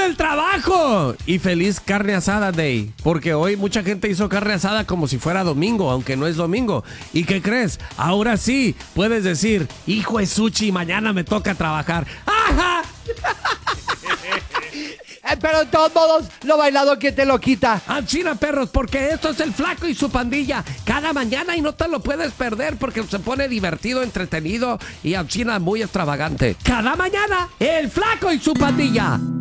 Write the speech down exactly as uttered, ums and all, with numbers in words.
el trabajo! Y feliz carne asada day, porque hoy mucha gente hizo carne asada como si fuera domingo, aunque no es domingo. ¿Y qué crees? Ahora sí, puedes decir, hijo de Suchi, mañana me toca trabajar. ¡Ajá! Eh, pero de todos modos, lo bailado que te lo quita. China, perros, porque esto es el Flaco y su pandilla. Cada mañana y no te lo puedes perder porque se pone divertido, entretenido y China muy extravagante. Cada mañana, el Flaco y su pandilla.